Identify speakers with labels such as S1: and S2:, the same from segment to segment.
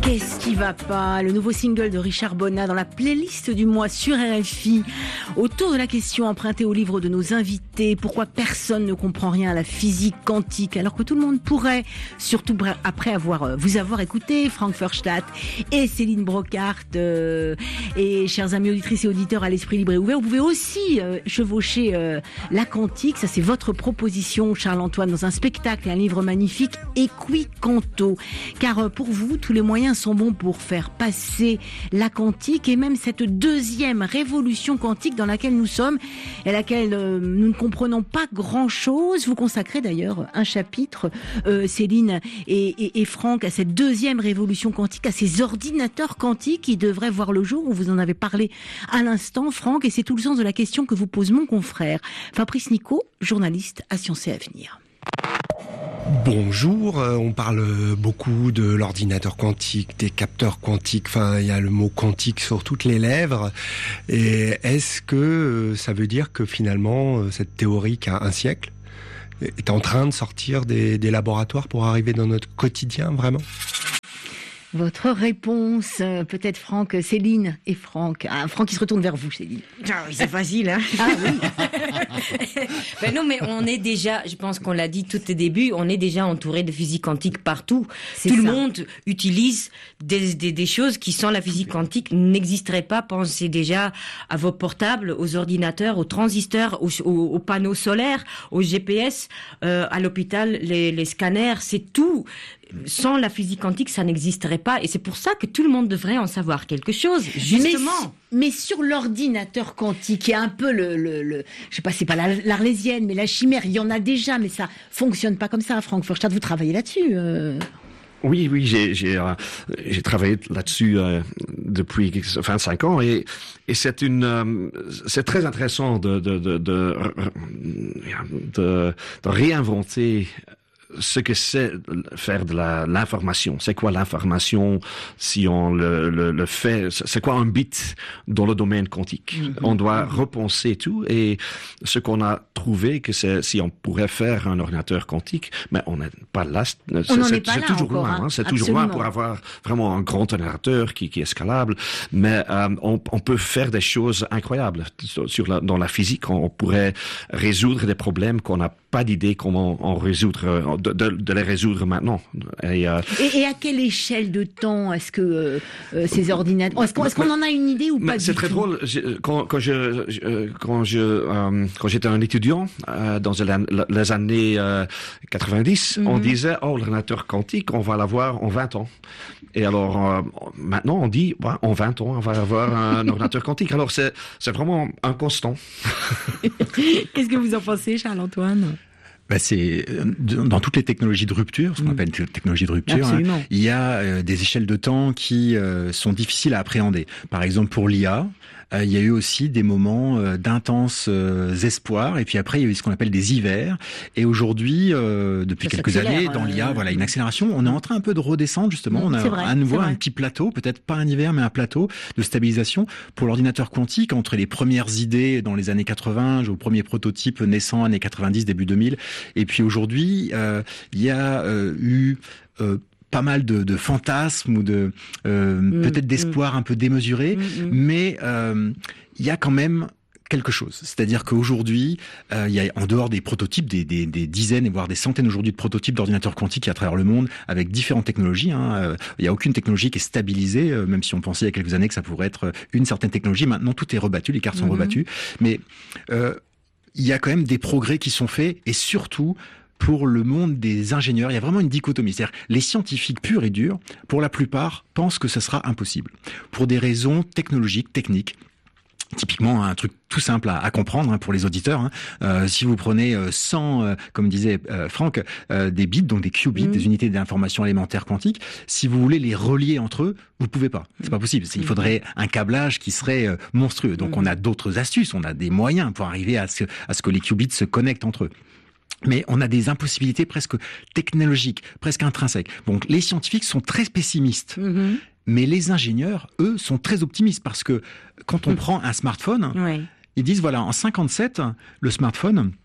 S1: Qu'est-ce qui va pas? Le nouveau single de Richard Bonnat dans la playlist du mois sur RFI. Autour de la question empruntée au livre de nos invités, pourquoi personne ne comprend rien à la physique quantique alors que tout le monde pourrait, surtout après vous avoir écouté, Frank Furstadt et Céline Brockhart, et chers amis auditrices et auditeurs à l'esprit libre et ouvert, vous pouvez aussi chevaucher la quantique. Ça, c'est votre proposition, Charles-Antoine, dans un spectacle et un livre magnifique, Equicanto. Car pour vous, tous les moyens sont bons pour faire passer la quantique et même cette deuxième révolution quantique dans laquelle nous sommes et à laquelle nous ne comprenons pas grand-chose. Vous consacrez d'ailleurs un chapitre, Céline et Franck, à cette deuxième révolution quantique, à ces ordinateurs quantiques qui devraient voir le jour. Vous en avez parlé à l'instant, Franck, et c'est tout le sens de la question que vous pose mon confrère Fabrice Nicot, journaliste à Sciences et Avenir.
S2: Bonjour, on parle beaucoup de l'ordinateur quantique, des capteurs quantiques, enfin il y a le mot quantique sur toutes les lèvres. Et est-ce que ça veut dire que finalement cette théorie qui a un siècle est en train de sortir des laboratoires pour arriver dans notre quotidien vraiment ?
S1: Votre réponse, peut-être Franck, Céline et Franck. Ah, Franck, il se retourne vers vous, Céline.
S3: Ah oui, c'est facile, hein.
S1: Ah oui.
S3: Ben non, mais on est déjà, je pense qu'on l'a dit tout au début, on est déjà entouré de physique quantique partout. Tout le monde utilise des choses qui, sans la physique quantique, n'existeraient pas. Pensez déjà à vos portables, aux ordinateurs, aux transistors, aux panneaux solaires, aux GPS, à l'hôpital, les scanners, c'est tout. Sans la physique quantique, ça n'existerait pas. Et c'est pour ça que tout le monde devrait en savoir quelque chose, justement.
S1: Mais sur l'ordinateur quantique, il y a un peu je sais pas, c'est pas l'Arlésienne, mais la chimère, il y en a déjà, mais ça fonctionne pas comme ça. Frank Furstadt, vous travaillez là-dessus.
S4: Oui, j'ai travaillé là-dessus depuis 25 ans et c'est très intéressant de réinventer ce que c'est faire de l'information. C'est quoi l'information si on le fait? C'est quoi un bit dans le domaine quantique? On doit repenser tout et ce qu'on a trouvé que c'est si on pourrait faire un ordinateur quantique, mais on n'est pas là. C'est toujours loin. Hein, c'est toujours loin pour avoir vraiment un grand ordinateur qui est scalable. Mais on peut faire des choses incroyables dans la physique. On pourrait résoudre des problèmes qu'on n'a pas d'idée comment en résoudre, de les résoudre maintenant. Et à
S1: quelle échelle de temps est-ce que ces ordinateurs, est-ce qu'on en a une idée ou pas?
S4: C'est très drôle. Quand j'étais un étudiant dans les années 90, on disait l'ordinateur quantique, on va l'avoir en 20 ans. Et alors maintenant on dit en 20 ans on va avoir un ordinateur quantique. Alors c'est vraiment un constant.
S1: Qu'est-ce que vous en pensez, Charles-Antoine?
S5: C'est dans toutes les technologies de rupture, ce qu'on appelle technologies de rupture, hein, il y a des échelles de temps qui sont difficiles à appréhender. Par exemple, pour l'IA, il y a eu aussi des moments d'intenses espoirs, et puis après il y a eu ce qu'on appelle des hivers. Et aujourd'hui, depuis quelques années, dans l'IA, voilà, une accélération. On est en train un peu de redescendre justement. On a à nouveau un petit plateau, peut-être pas un hiver, mais un plateau de stabilisation pour l'ordinateur quantique entre les premières idées dans les années 80, au premier prototype naissant années 90, début 2000. Et puis aujourd'hui, il y a eu pas mal de fantasmes ou peut-être d'espoir un peu démesuré, mais il y a quand même quelque chose. C'est-à-dire qu'aujourd'hui, il y a en dehors des prototypes, des dizaines et voire des centaines aujourd'hui de prototypes d'ordinateurs quantiques à travers le monde avec différentes technologies. Il n'y a aucune technologie qui est stabilisée, même si on pensait il y a quelques années que ça pourrait être une certaine technologie. Maintenant, tout est rebattu, les cartes sont rebattues. Mais il y a quand même des progrès qui sont faits et surtout pour le monde des ingénieurs, il y a vraiment une dichotomie. C'est-à-dire, les scientifiques purs et durs, pour la plupart, pensent que ça sera impossible. Pour des raisons technologiques, techniques. Typiquement, un truc tout simple à comprendre pour les auditeurs. Si vous prenez 100, comme disait Franck, des bits, donc des qubits, des unités d'information élémentaire quantique, si vous voulez les relier entre eux, vous pouvez pas. C'est pas possible. Il faudrait un câblage qui serait monstrueux. Donc on a d'autres astuces, on a des moyens pour arriver à ce que les qubits se connectent entre eux. Mais on a des impossibilités presque technologiques, presque intrinsèques. Donc les scientifiques sont très pessimistes. Mais les ingénieurs, eux, sont très optimistes parce que quand on prend un smartphone, ils disent voilà, en 57, le smartphone,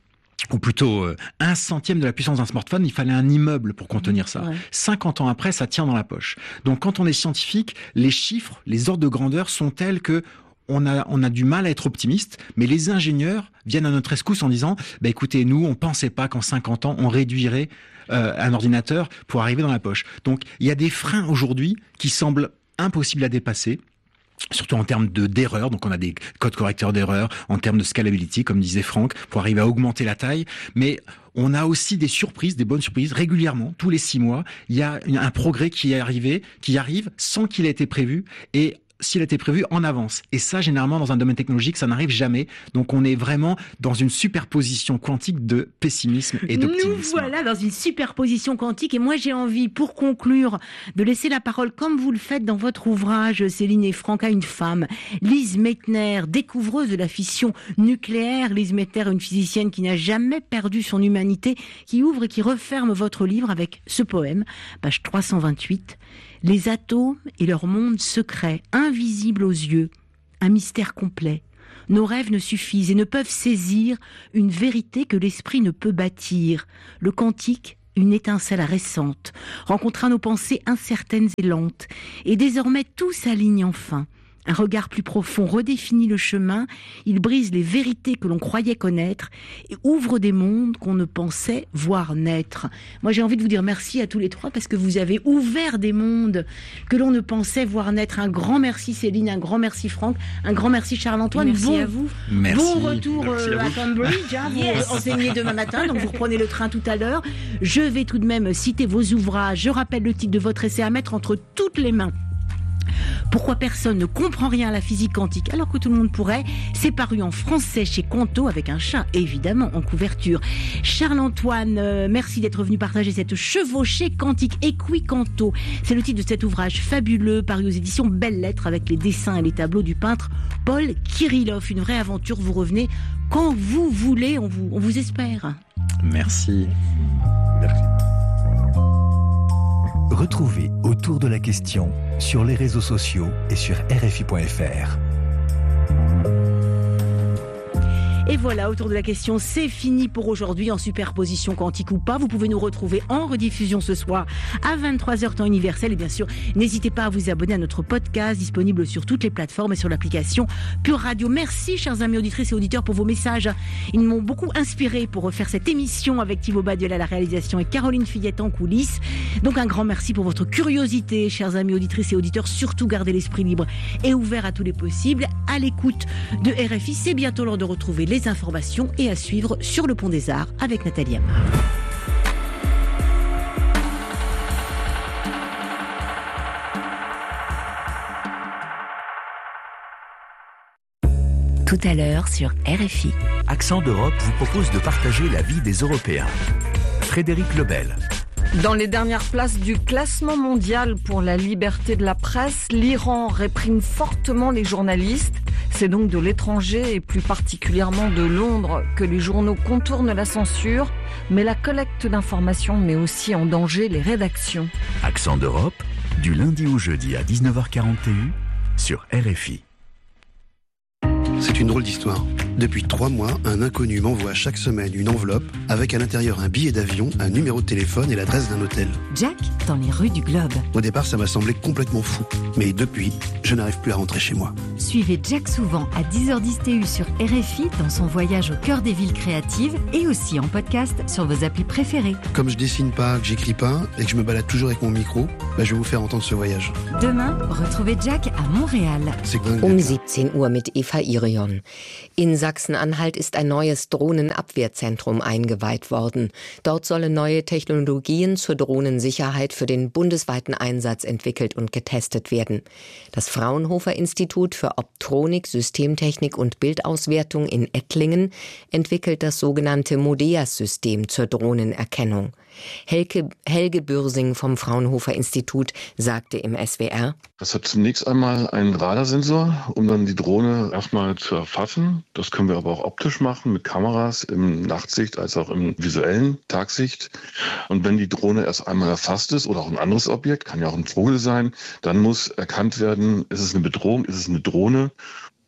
S5: ou plutôt 1/100 de la puissance d'un smartphone, il fallait un immeuble pour contenir ça. Ouais. 50 ans après, ça tient dans la poche. Donc quand on est scientifique, les chiffres, les ordres de grandeur sont tels que on a du mal à être optimiste, mais les ingénieurs viennent à notre rescousse en disant écoutez, nous, on pensait pas qu'en 50 ans, on réduirait un ordinateur pour arriver dans la poche. Donc il y a des freins aujourd'hui qui semblent impossibles à dépasser. Surtout en termes d'erreurs, donc on a des codes correcteurs d'erreurs, en termes de scalability, comme disait Franck, pour arriver à augmenter la taille. Mais on a aussi des surprises, des bonnes surprises, régulièrement, tous les 6 mois. Il y a un progrès qui arrive sans qu'il ait été prévu, et s'il a été prévu en avance. Et ça, généralement, dans un domaine technologique, ça n'arrive jamais. Donc, on est vraiment dans une superposition quantique de pessimisme et d'optimisme.
S1: Nous voilà dans une superposition quantique. Et moi, j'ai envie, pour conclure, de laisser la parole, comme vous le faites dans votre ouvrage, Céline et Franck, à une femme, Lise Meitner, découvreuse de la fission nucléaire. Lise Meitner, une physicienne qui n'a jamais perdu son humanité, qui ouvre et qui referme votre livre avec ce poème, page 328. Les atomes et leur monde secret, invisible aux yeux, un mystère complet. Nos rêves ne suffisent et ne peuvent saisir une vérité que l'esprit ne peut bâtir. Le quantique, une étincelle récente, rencontra nos pensées incertaines et lentes, et désormais tout s'aligne enfin. Un regard plus profond redéfinit le chemin, il brise les vérités que l'on croyait connaître et ouvre des mondes qu'on ne pensait voir naître. Moi, j'ai envie de vous dire merci à tous les trois parce que vous avez ouvert des mondes que l'on ne pensait voir naître. Un grand merci Céline, un grand merci Franck, un grand merci Charles-Antoine.
S3: Merci à vous.
S5: Merci.
S1: Bon retour à Cambridge, vous enseignez demain matin, donc vous reprenez le train tout à l'heure. Je vais tout de même citer vos ouvrages. Je rappelle le titre de votre essai à mettre entre toutes les mains. Pourquoi personne ne comprend rien à la physique quantique alors que tout le monde pourrait. C'est paru en français chez Quanto avec un chat évidemment en couverture. Charles-Antoine, merci d'être venu partager cette chevauchée quantique. Equiquanto, c'est le titre de cet ouvrage fabuleux paru aux éditions Belles Lettres avec les dessins et les tableaux du peintre Paul Kirillov. Une vraie aventure, vous revenez quand vous voulez, on vous espère.
S5: Merci.
S4: Merci.
S6: Retrouvez Autour de la question sur les réseaux sociaux et sur RFI.fr.
S1: Et voilà, Autour de la question, c'est fini pour aujourd'hui en superposition quantique ou pas. Vous pouvez nous retrouver en rediffusion ce soir à 23h temps universel. Et bien sûr, n'hésitez pas à vous abonner à notre podcast disponible sur toutes les plateformes et sur l'application Pure Radio. Merci, chers amis auditrices et auditeurs, pour vos messages. Ils m'ont beaucoup inspiré pour refaire cette émission avec Thibaut Badiol à la réalisation et Caroline Fillette en coulisses. Donc un grand merci pour votre curiosité, chers amis auditrices et auditeurs. Surtout gardez l'esprit libre et ouvert à tous les possibles. À l'écoute de RFI, c'est bientôt l'heure de retrouver les informations et à suivre sur le Pont des Arts avec Nathalie Amar.
S7: Tout à l'heure sur RFI.
S6: Accent d'Europe vous propose de partager la vie des Européens. Frédéric Lebel.
S8: Dans les dernières places du classement mondial pour la liberté de la presse, l'Iran réprime fortement les journalistes. C'est donc de l'étranger et plus particulièrement de Londres que les journaux contournent la censure. Mais la collecte d'informations met aussi en danger les rédactions.
S6: Accent d'Europe, du lundi au jeudi à 19h41 sur RFI.
S9: C'est une drôle d'histoire. Depuis 3 mois, un inconnu m'envoie chaque semaine une enveloppe avec à l'intérieur un billet d'avion, un numéro de téléphone et l'adresse d'un hôtel.
S7: Jack, dans les rues du Globe.
S9: Au départ, ça m'a semblé complètement fou. Mais depuis, je n'arrive plus à rentrer chez moi.
S7: Suivez Jack souvent à 10h10 TU sur RFI dans son voyage au cœur des villes créatives et aussi en podcast sur vos applis préférées.
S9: Comme je dessine pas, que j'écris pas et que je me balade toujours avec mon micro, je vais vous faire entendre ce voyage.
S7: Demain, retrouvez Jack à Montréal.
S9: C'est dingue.
S10: 17 Uhr mit Eva Irion. In Sachsen-Anhalt ist ein neues Drohnenabwehrzentrum eingeweiht worden. Dort sollen neue Technologien zur Drohnensicherheit für den bundesweiten Einsatz entwickelt und getestet werden. Das Fraunhofer-Institut für Optronik, Systemtechnik und Bildauswertung in Ettlingen entwickelt das sogenannte MODEAS-System zur Drohnenerkennung. Helge Bürsing vom Fraunhofer-Institut sagte im SWR:
S11: Das hat zunächst einmal einen Radarsensor, um dann die Drohne erstmal zu erfassen. Das können wir aber auch optisch machen mit Kameras im Nachtsicht als auch im visuellen Tagsicht. Und wenn die Drohne erst einmal erfasst ist oder auch ein anderes Objekt, kann ja auch ein Vogel sein, dann muss erkannt werden, ist es eine Bedrohung, ist es eine Drohne?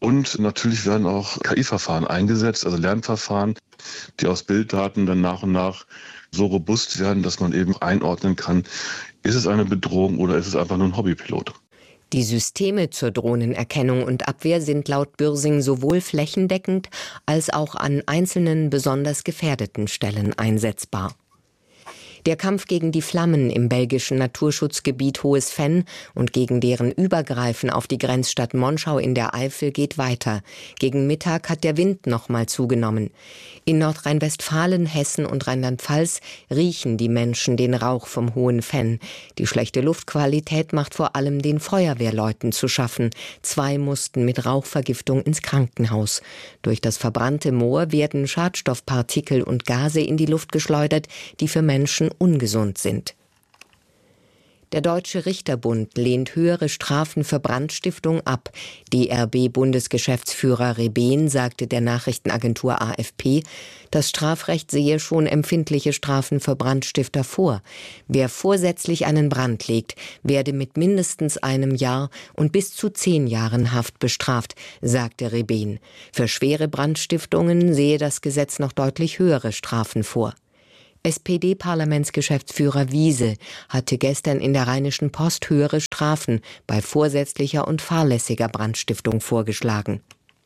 S11: Und natürlich werden auch KI-Verfahren eingesetzt, also Lernverfahren, die aus Bilddaten dann nach und nach so robust werden, dass man eben einordnen kann, ist es eine Bedrohung oder ist es einfach nur ein Hobbypilot?
S10: Die Systeme zur Drohnenerkennung und Abwehr sind laut Bürsing sowohl flächendeckend als auch an einzelnen besonders gefährdeten Stellen einsetzbar. Der Kampf gegen die Flammen im belgischen Naturschutzgebiet Hohes Venn und gegen deren Übergreifen auf die Grenzstadt Monschau in der Eifel geht weiter. Gegen Mittag hat der Wind nochmal zugenommen. In Nordrhein-Westfalen, Hessen und Rheinland-Pfalz riechen die Menschen den Rauch vom Hohen Venn. Die schlechte Luftqualität macht vor allem den Feuerwehrleuten zu schaffen. 2 mussten mit Rauchvergiftung ins Krankenhaus. Durch das verbrannte Moor werden Schadstoffpartikel und Gase in die Luft geschleudert, die für Menschen ungesund sind. Der Deutsche Richterbund lehnt höhere Strafen für Brandstiftung ab. DRB-Bundesgeschäftsführer Rebehn sagte der Nachrichtenagentur AFP, das Strafrecht sehe schon empfindliche Strafen für Brandstifter vor. Wer vorsätzlich einen Brand legt, werde mit mindestens 1 Jahr und bis zu 10 Jahren Haft bestraft, sagte Rebehn. Für schwere Brandstiftungen sehe das Gesetz noch deutlich höhere Strafen vor. SPD-Parlamentsgeschäftsführer Wiese hatte gestern in der Rheinischen Post höhere Strafen bei vorsätzlicher und fahrlässiger Brandstiftung vorgeschlagen.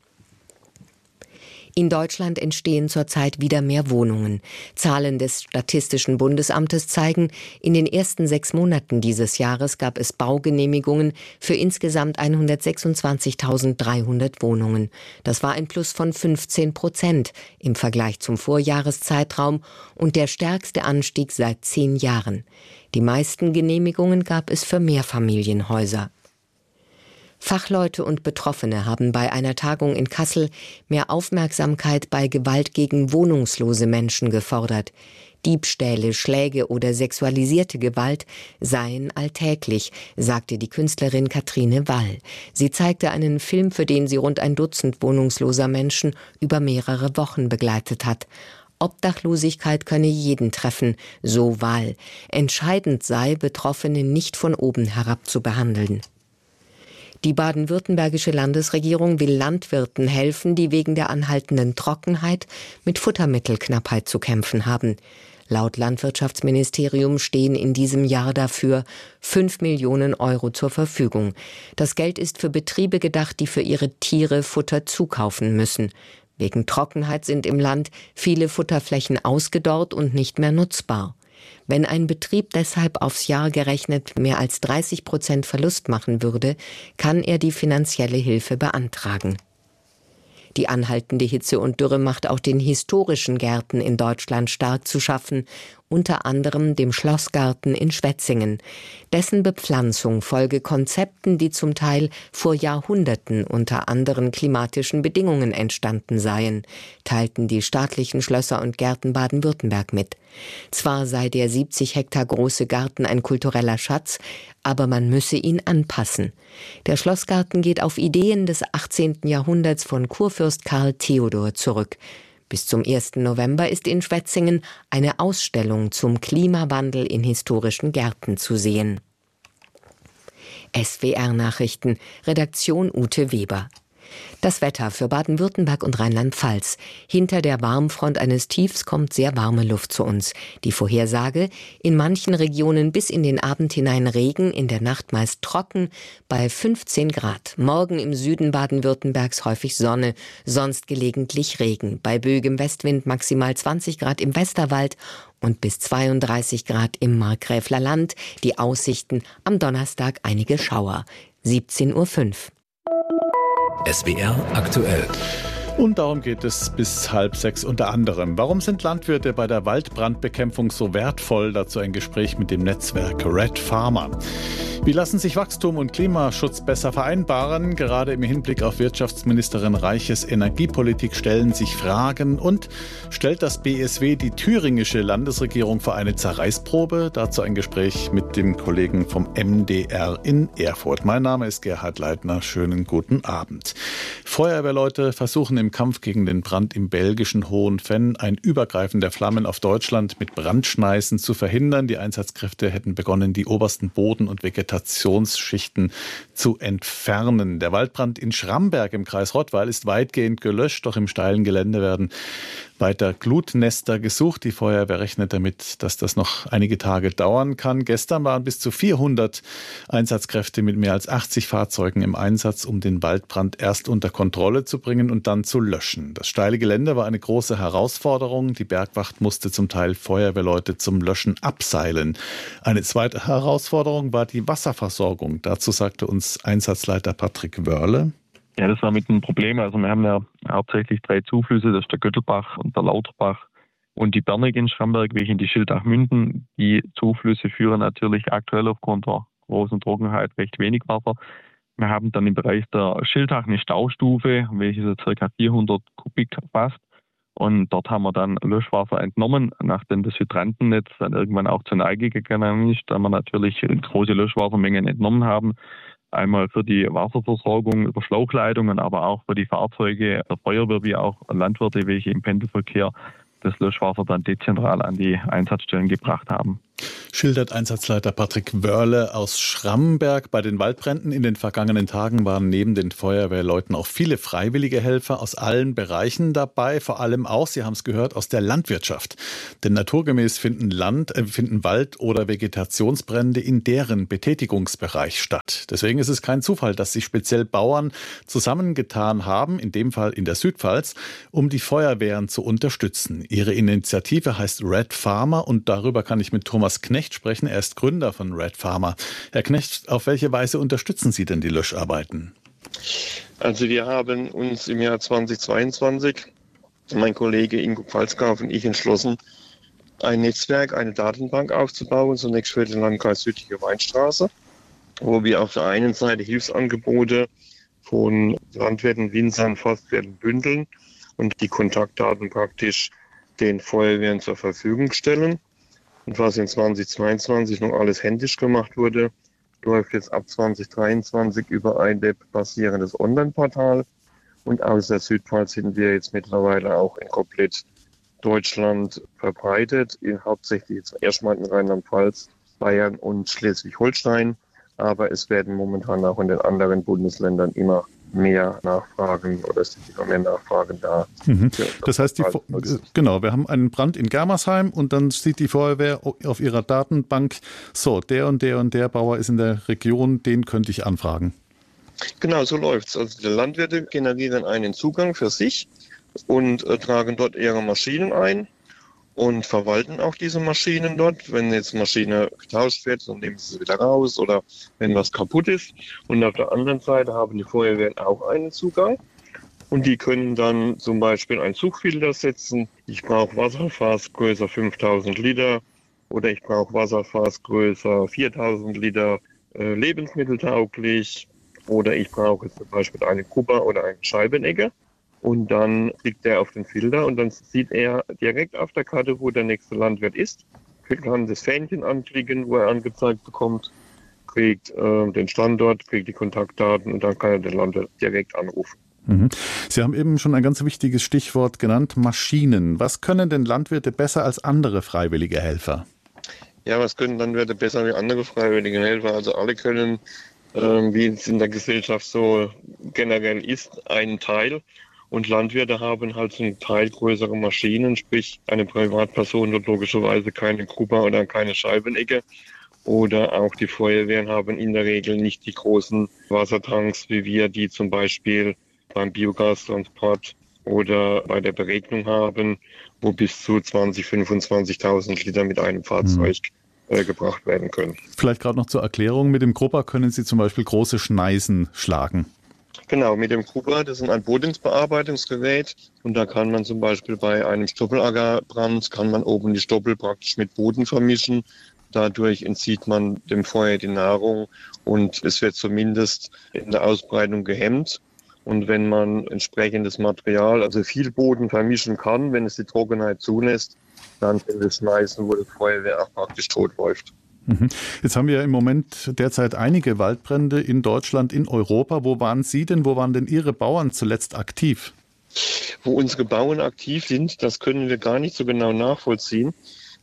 S10: In Deutschland entstehen zurzeit wieder mehr Wohnungen. Zahlen des Statistischen Bundesamtes zeigen, in den ersten 6 Monaten dieses Jahres gab es Baugenehmigungen für insgesamt 126.300 Wohnungen. Das war ein Plus von 15% im Vergleich zum Vorjahreszeitraum und der stärkste Anstieg seit 10 Jahren. Die meisten Genehmigungen gab es für Mehrfamilienhäuser. Fachleute und Betroffene haben bei einer Tagung in Kassel mehr Aufmerksamkeit bei Gewalt gegen wohnungslose Menschen gefordert. Diebstähle, Schläge oder sexualisierte Gewalt seien alltäglich, sagte die Künstlerin Katrine Wall. Sie zeigte einen Film, für den sie rund ein Dutzend wohnungsloser Menschen über mehrere Wochen begleitet hat. Obdachlosigkeit könne jeden treffen, so Wall. Entscheidend sei, Betroffene nicht von oben herab zu behandeln. Die baden-württembergische Landesregierung will Landwirten helfen, die wegen der anhaltenden Trockenheit mit Futtermittelknappheit zu kämpfen haben. Laut Landwirtschaftsministerium stehen in diesem Jahr dafür 5 Millionen Euro zur Verfügung. Das Geld ist für Betriebe gedacht, die für ihre Tiere Futter zukaufen müssen. Wegen Trockenheit sind im Land viele Futterflächen ausgedorrt und nicht mehr nutzbar. Wenn ein Betrieb deshalb aufs Jahr gerechnet mehr als 30% Verlust machen würde, kann er die finanzielle Hilfe beantragen. Die anhaltende Hitze und Dürre macht auch den historischen Gärten in Deutschland stark zu schaffen, unter anderem dem Schlossgarten in Schwetzingen. Dessen Bepflanzung folge Konzepten, die zum Teil vor Jahrhunderten unter anderen klimatischen Bedingungen entstanden seien, teilten die staatlichen Schlösser und Gärten Baden-Württemberg mit. Zwar sei der 70 Hektar große Garten ein kultureller Schatz, aber man müsse ihn anpassen. Der Schlossgarten geht auf Ideen des 18. Jahrhunderts von Kurfürst Karl Theodor zurück. Bis zum 1. November ist in Schwetzingen eine Ausstellung zum Klimawandel in historischen Gärten zu sehen. SWR-Nachrichten, Redaktion Ute Weber. Das Wetter für Baden-Württemberg und Rheinland-Pfalz. Hinter der Warmfront eines Tiefs kommt sehr warme Luft zu uns. Die Vorhersage: in manchen Regionen bis in den Abend hinein Regen, in der Nacht meist trocken, bei 15 Grad. Morgen im Süden Baden-Württembergs häufig Sonne, sonst gelegentlich Regen. Bei böigem Westwind maximal 20 Grad im Westerwald und bis 32 Grad im Markgräfler Land. Die Aussichten: am Donnerstag einige Schauer. 17:05 Uhr.
S6: SWR aktuell.
S12: Und darum geht es bis 5:30 unter anderem. Warum sind Landwirte bei der Waldbrandbekämpfung so wertvoll? Dazu ein Gespräch mit dem Netzwerk Red Farmer. Wie lassen sich Wachstum und Klimaschutz besser vereinbaren? Gerade im Hinblick auf Wirtschaftsministerin Reiches Energiepolitik stellen sich Fragen. Und stellt das BSW die thüringische Landesregierung vor eine Zerreißprobe? Dazu ein Gespräch mit dem Kollegen vom MDR in Erfurt. Mein Name ist Gerhard Leitner. Schönen guten Abend. Feuerwehrleute versuchen im Kampf gegen den Brand im belgischen Hohen Venn ein Übergreifen der Flammen auf Deutschland mit Brandschneisen zu verhindern. Die Einsatzkräfte hätten begonnen, die obersten Boden- und Vegetation Vegetationsschichten zu entfernen. Der Waldbrand in Schramberg im Kreis Rottweil ist weitgehend gelöscht, doch im steilen Gelände werden weiter Glutnester gesucht. Die Feuerwehr rechnet damit, dass das noch einige Tage dauern kann. Gestern waren bis zu 400 Einsatzkräfte mit mehr als 80 Fahrzeugen im Einsatz, um den Waldbrand erst unter Kontrolle zu bringen und dann zu löschen. Das steile Gelände war eine große Herausforderung. Die Bergwacht musste zum Teil Feuerwehrleute zum Löschen abseilen. Eine zweite Herausforderung war die Wasserversorgung. Dazu sagte uns Einsatzleiter Patrick Wörle:
S13: Ja, das war mit ein Problem. Also wir haben ja hauptsächlich 3 Zuflüsse, das ist der Göttelbach und der Lauterbach und die Bernig in Schramberg, welche in die Schiltach münden. Die Zuflüsse führen natürlich aktuell aufgrund der großen Trockenheit recht wenig Wasser. Wir haben dann im Bereich der Schiltach eine Staustufe, welche so ca. 400 Kubik fasst. Und dort haben wir dann Löschwasser entnommen, nachdem das Hydrantennetz dann irgendwann auch zur Neige gegangen ist, da wir natürlich große Löschwassermengen entnommen haben. Einmal für die Wasserversorgung über Schlauchleitungen, aber auch für die Fahrzeuge der Feuerwehr wie auch Landwirte, welche im Pendelverkehr das Löschwasser dann dezentral an die Einsatzstellen gebracht haben.
S12: Schildert Einsatzleiter Patrick Wörle aus Schramberg. Bei den Waldbränden in den vergangenen Tagen waren neben den Feuerwehrleuten auch viele freiwillige Helfer aus allen Bereichen dabei, vor allem auch, Sie haben es gehört, aus der Landwirtschaft. Denn naturgemäß finden Wald- oder Vegetationsbrände in deren Betätigungsbereich statt. Deswegen ist es kein Zufall, dass sich speziell Bauern zusammengetan haben, in dem Fall in der Südpfalz, um die Feuerwehren zu unterstützen. Ihre Initiative heißt Red Farmer und darüber kann ich mit Thomas Knecht sprechen. Er ist Gründer von Red Farmer. Herr Knecht, auf welche Weise unterstützen Sie denn die Löscharbeiten?
S14: Also wir haben uns im Jahr 2022, mein Kollege Ingo Pfalzgraf und ich, entschlossen, ein Netzwerk, eine Datenbank aufzubauen, zunächst für den Landkreis Südliche Weinstraße, wo wir auf der einen Seite Hilfsangebote von Landwirten, Winzern, Forstwirten bündeln und die Kontaktdaten praktisch den Feuerwehren zur Verfügung stellen. Und was in 2022 noch alles händisch gemacht wurde, läuft jetzt ab 2023 über ein webbasierendes Online-Portal. Und aus der Südpfalz sind wir jetzt mittlerweile auch in komplett Deutschland verbreitet, hauptsächlich jetzt erstmal in Rheinland-Pfalz, Bayern und Schleswig-Holstein. Aber es werden momentan auch in den anderen Bundesländern immer mehr Nachfragen oder es sind immer mehr Nachfragen da.
S12: Das heißt, genau, wir haben einen Brand in Germersheim und dann sieht die Feuerwehr auf ihrer Datenbank, so, der und der und der Bauer ist in der Region, den könnte ich anfragen.
S14: Genau, so läuft's. Also die Landwirte generieren einen Zugang für sich und tragen dort ihre Maschinen ein und verwalten auch diese Maschinen dort. Wenn jetzt Maschine getauscht wird, dann nehmen sie sie wieder raus oder wenn was kaputt ist. Und auf der anderen Seite haben die Feuerwehren auch einen Zugang. Und die können dann zum Beispiel einen Zugfilter setzen. Ich brauche Wasserfass größer 5000 Liter oder ich brauche Wasserfass größer 4000 Liter lebensmitteltauglich. Oder ich brauche zum Beispiel eine Kupper oder eine Scheibenegge. Und dann klickt er auf den Filter und dann sieht er direkt auf der Karte, wo der nächste Landwirt ist. Kann das Fähnchen anklicken, wo er angezeigt bekommt, kriegt den Standort, kriegt die Kontaktdaten und dann kann er den Landwirt direkt anrufen.
S12: Sie haben eben schon ein ganz wichtiges Stichwort genannt, Maschinen. Was können denn Landwirte besser als andere freiwillige Helfer?
S14: Ja, was können Landwirte besser wie andere freiwillige Helfer? Also alle können, wie es in der Gesellschaft so generell ist, einen Teil. Und Landwirte haben halt zum Teil größere Maschinen, sprich eine Privatperson dort logischerweise keine Kupper oder keine Scheibenegge. Oder auch die Feuerwehren haben in der Regel nicht die großen Wassertanks wie wir, die zum Beispiel beim Biogastransport oder bei der Beregnung haben, wo bis zu 20.000, 25.000 Liter mit einem Fahrzeug gebracht werden können.
S12: Vielleicht gerade noch zur Erklärung, mit dem Grupper können Sie zum Beispiel große Schneisen schlagen.
S14: Genau, mit dem Grupper, das ist ein Bodensbearbeitungsgerät und da kann man zum Beispiel bei einem Stoppelackerbrand, kann man oben die Stoppel praktisch mit Boden vermischen. Dadurch entzieht man dem Feuer die Nahrung und es wird zumindest in der Ausbreitung gehemmt. Und wenn man entsprechendes Material, also viel Boden vermischen kann, wenn es die Trockenheit zulässt, dann sind es Schneisen, wo das Feuerwehr auch praktisch tot läuft.
S12: Jetzt haben wir im Moment derzeit einige Waldbrände in Deutschland, in Europa. Wo waren Sie denn, wo waren denn Ihre Bauern zuletzt aktiv?
S14: Wo unsere Bauern aktiv sind, das können wir gar nicht so genau nachvollziehen.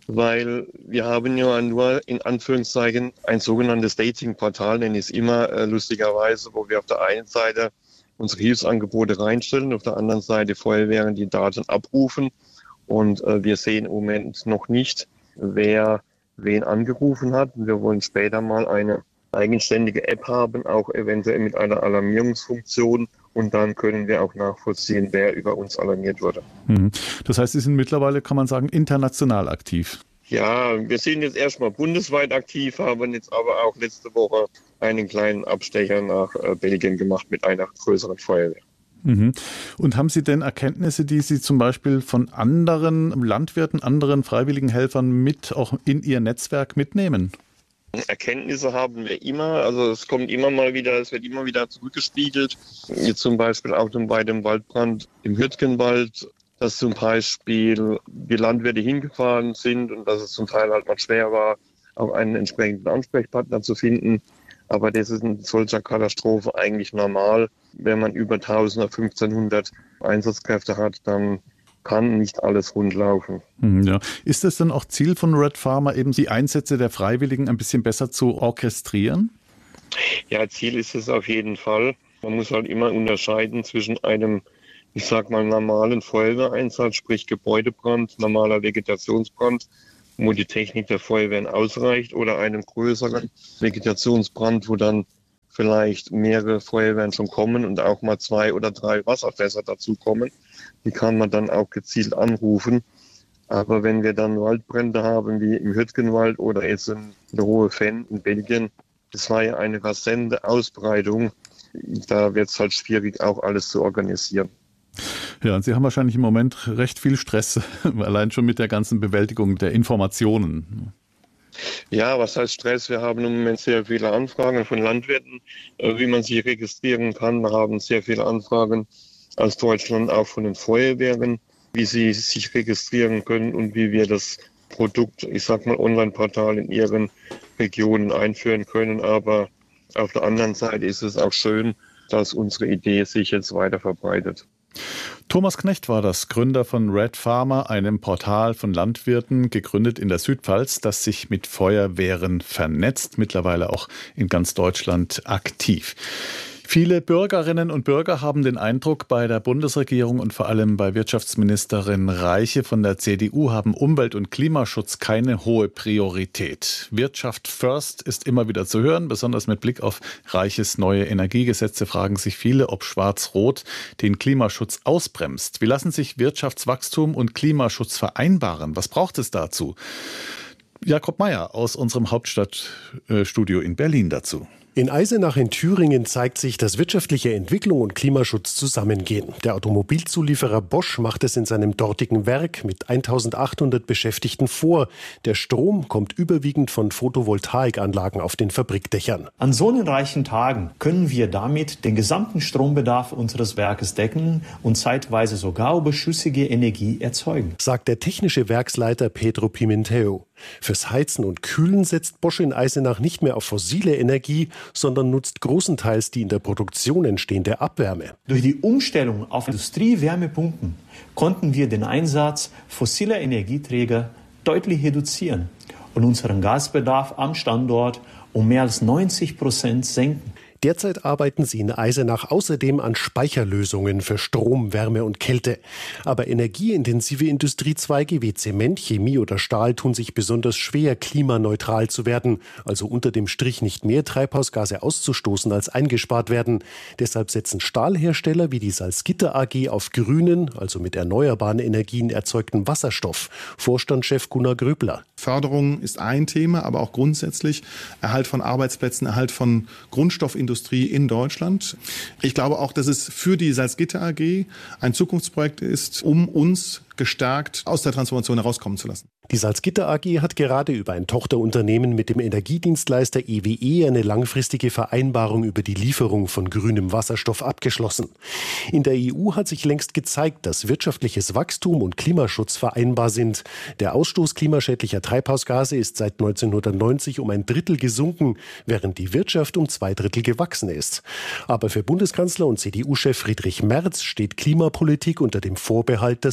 S14: weil wir haben ja nur in Anführungszeichen ein sogenanntes Dating-Portal, nenne ich es immer lustigerweise, wo wir auf der einen Seite unsere Hilfsangebote reinstellen, auf der anderen Seite Feuerwehren die Daten abrufen und wir sehen im Moment noch nicht, wer wen angerufen hat. Wir wollen später mal eine eigenständige App haben, auch eventuell mit einer Alarmierungsfunktion. Und dann können wir auch nachvollziehen, wer über uns alarmiert wurde.
S12: Das heißt, Sie sind mittlerweile, kann man sagen, international aktiv.
S14: Ja, wir sind jetzt erstmal bundesweit aktiv, haben jetzt aber auch letzte Woche einen kleinen Abstecher nach Belgien gemacht mit einer größeren Feuerwehr.
S12: Und haben Sie denn Erkenntnisse, die Sie zum Beispiel von anderen Landwirten, anderen freiwilligen Helfern mit auch in Ihr Netzwerk mitnehmen?
S14: Erkenntnisse haben wir immer, also es kommt immer mal wieder, es wird immer wieder zurückgespiegelt. Jetzt zum Beispiel auch bei dem Waldbrand im Hürtgenwald, dass zum Beispiel die Landwirte hingefahren sind und dass es zum Teil halt mal schwer war, auch einen entsprechenden Ansprechpartner zu finden. Aber das ist in solcher Katastrophe eigentlich normal. Wenn man über 1000 oder 1500 Einsatzkräfte hat, dann kann nicht alles rund laufen.
S12: Ja. Ist es denn auch Ziel von Red Pharma, eben die Einsätze der Freiwilligen ein bisschen besser zu orchestrieren?
S14: Ja, Ziel ist es auf jeden Fall. Man muss halt immer unterscheiden zwischen einem, ich sag mal, normalen Feuerwehreinsatz, sprich Gebäudebrand, normaler Vegetationsbrand, wo die Technik der Feuerwehren ausreicht, oder einem größeren Vegetationsbrand, wo dann vielleicht mehrere Feuerwehren schon kommen und auch mal 2 oder 3 Wasserfässer dazukommen. Die kann man dann auch gezielt anrufen. Aber wenn wir dann Waldbrände haben, wie im Hürtgenwald oder jetzt in der Hohe Venn in Belgien, das war ja eine rasante Ausbreitung. Da wird es halt schwierig, auch alles zu organisieren.
S12: Ja, und Sie haben wahrscheinlich im Moment recht viel Stress, allein schon mit der ganzen Bewältigung der Informationen.
S14: Ja, was heißt Stress? Wir haben im Moment sehr viele Anfragen von Landwirten, wie man sich registrieren kann. Wir haben sehr viele Anfragen aus Deutschland auch von den Feuerwehren, wie sie sich registrieren können und wie wir das Produkt, ich sag mal, Online-Portal in ihren Regionen einführen können. Aber auf der anderen Seite ist es auch schön, dass unsere Idee sich jetzt weiter verbreitet.
S12: Thomas Knecht war das, Gründer von Red Pharma, einem Portal von Landwirten, gegründet in der Südpfalz, das sich mit Feuerwehren vernetzt, mittlerweile auch in ganz Deutschland aktiv. Viele Bürgerinnen und Bürger haben den Eindruck, bei der Bundesregierung und vor allem bei Wirtschaftsministerin Reiche von der CDU haben Umwelt- und Klimaschutz keine hohe Priorität. Wirtschaft first ist immer wieder zu hören, besonders mit Blick auf Reiches neue Energiegesetze fragen sich viele, ob Schwarz-Rot den Klimaschutz ausbremst. Wie lassen sich Wirtschaftswachstum und Klimaschutz vereinbaren? Was braucht es dazu? Jakob Meyer aus unserem Hauptstadtstudio in Berlin dazu.
S15: In Eisenach in Thüringen zeigt sich, dass wirtschaftliche Entwicklung und Klimaschutz zusammengehen. Der Automobilzulieferer Bosch macht es in seinem dortigen Werk mit 1800 Beschäftigten vor. Der Strom kommt überwiegend von Photovoltaikanlagen auf den Fabrikdächern.
S16: An sonnenreichen Tagen können wir damit den gesamten Strombedarf unseres Werkes decken und zeitweise sogar überschüssige Energie erzeugen,
S15: sagt der technische Werksleiter Pedro Pimentel. Fürs Heizen und Kühlen setzt Bosch in Eisenach nicht mehr auf fossile Energie, sondern nutzt großenteils die in der Produktion entstehende Abwärme.
S16: Durch die Umstellung auf Industriewärmepumpen konnten wir den Einsatz fossiler Energieträger deutlich reduzieren und unseren Gasbedarf am Standort um mehr als 90% senken.
S15: Derzeit arbeiten sie in Eisenach außerdem an Speicherlösungen für Strom, Wärme und Kälte. Aber energieintensive Industriezweige wie Zement, Chemie oder Stahl tun sich besonders schwer, klimaneutral zu werden, also unter dem Strich nicht mehr Treibhausgase auszustoßen, als eingespart werden. Deshalb setzen Stahlhersteller wie die Salzgitter AG auf grünen, also mit erneuerbaren Energien erzeugten Wasserstoff. Vorstandschef Gunnar Gröbler.
S17: Förderung ist ein Thema, aber auch grundsätzlich Erhalt von Arbeitsplätzen, Erhalt von Grundstoffindustrie in Deutschland. Ich glaube auch, dass es für die Salzgitter AG ein Zukunftsprojekt ist, um uns gestärkt aus der Transformation herauskommen zu lassen.
S15: Die Salzgitter AG hat gerade über ein Tochterunternehmen mit dem Energiedienstleister EWE eine langfristige Vereinbarung über die Lieferung von grünem Wasserstoff abgeschlossen. In der EU hat sich längst gezeigt, dass wirtschaftliches Wachstum und Klimaschutz vereinbar sind. Der Ausstoß klimaschädlicher Treibhausgase ist seit 1990 um 1/3 gesunken, während die Wirtschaft um 2/3 gewachsen ist. Aber für Bundeskanzler und CDU-Chef Friedrich Merz steht Klimapolitik unter dem Vorbehalt, dass sie die Wirtschaft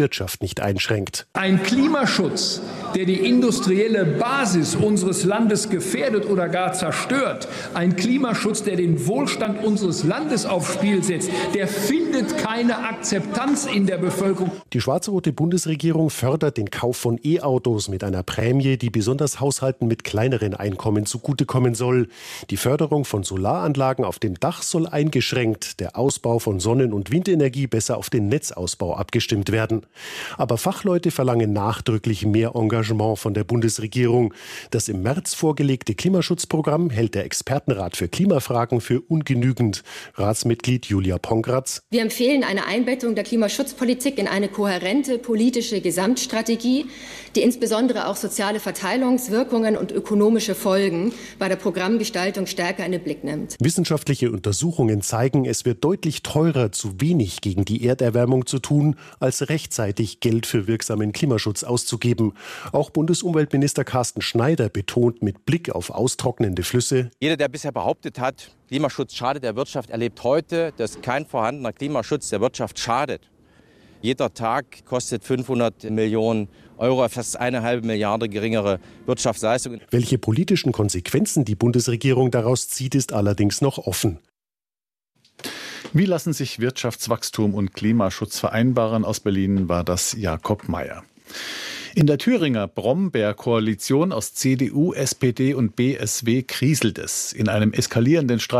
S15: Wirtschaft nicht einschränkt.
S18: Ein Klimaschutz, der die industrielle Basis unseres Landes gefährdet oder gar zerstört, ein Klimaschutz, der den Wohlstand unseres Landes aufs Spiel setzt, der findet keine Akzeptanz in der Bevölkerung.
S15: Die schwarz-rote Bundesregierung fördert den Kauf von E-Autos mit einer Prämie, die besonders Haushalten mit kleineren Einkommen zugutekommen soll. Die Förderung von Solaranlagen auf dem Dach soll eingeschränkt, der Ausbau von Sonnen- und Windenergie besser auf den Netzausbau abgestimmt werden. Aber Fachleute verlangen nachdrücklich mehr Engagement von der Bundesregierung. Das im März vorgelegte Klimaschutzprogramm hält der Expertenrat für Klimafragen für ungenügend. Ratsmitglied Julia Pongratz.
S19: Wir empfehlen eine Einbettung der Klimaschutzpolitik in eine kohärente politische Gesamtstrategie, die insbesondere auch soziale Verteilungswirkungen und ökonomische Folgen bei der Programmgestaltung stärker in den Blick nimmt.
S15: Wissenschaftliche Untersuchungen zeigen, es wird deutlich teurer, zu wenig gegen die Erderwärmung zu tun, als rechtzeitig Geld für wirksamen Klimaschutz auszugeben. Auch Bundesumweltminister Carsten Schneider betont mit Blick auf austrocknende Flüsse:
S20: Jeder, der bisher behauptet hat, Klimaschutz schadet der Wirtschaft, erlebt heute, dass kein vorhandener Klimaschutz der Wirtschaft schadet. Jeder Tag kostet 500 Millionen Euro, fast 1,5 Milliarde geringere Wirtschaftsleistung.
S15: Welche politischen Konsequenzen die Bundesregierung daraus zieht, ist allerdings noch offen.
S12: Wie lassen sich Wirtschaftswachstum und Klimaschutz vereinbaren? Aus Berlin war das Jakob Mayer. In der Thüringer Brombeer-Koalition aus CDU, SPD und BSW kriselt es. In einem eskalierenden Streit